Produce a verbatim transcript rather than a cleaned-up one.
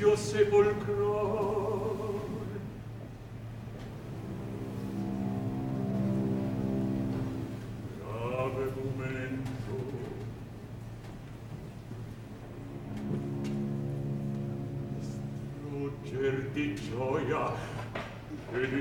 silenzio sepolcral. Grave momento. Strugger di gioia e di